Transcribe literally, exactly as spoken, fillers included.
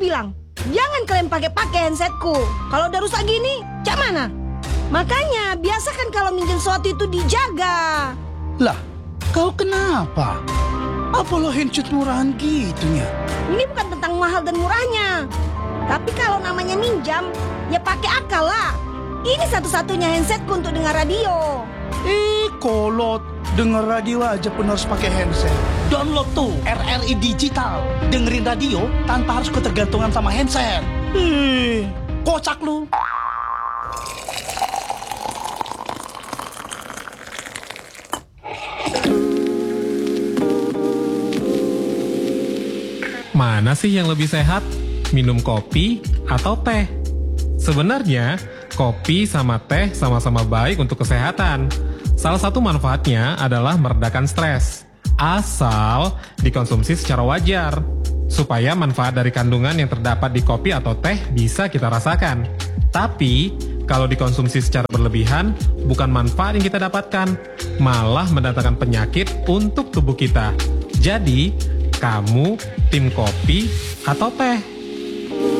bilang, jangan kalian pakai-pakai handsetku. Kalau udah rusak gini, cak mana? Makanya biasakan kalau minjem sesuatu itu dijaga. Lah, kau kenapa? Apa lo handset murahan gitunya? Ini bukan tentang mahal dan murahnya. Tapi kalau namanya minjam, ya pakai akal lah. Ini satu-satunya handsetku untuk dengar radio. Eh, kolot. Dengar radio aja pun harus pakai handset. Download tuh R R I Digital. Dengerin radio tanpa harus ketergantungan sama handset. Ih, kocak lu. Mana sih yang lebih sehat? Minum kopi atau teh? Sebenarnya, kopi sama teh sama-sama baik untuk kesehatan. Salah satu manfaatnya adalah meredakan stres, asal dikonsumsi secara wajar, supaya manfaat dari kandungan yang terdapat di kopi atau teh bisa kita rasakan. Tapi, kalau dikonsumsi secara berlebihan, bukan manfaat yang kita dapatkan, malah mendatangkan penyakit untuk tubuh kita. Jadi, kamu tim kopi atau teh?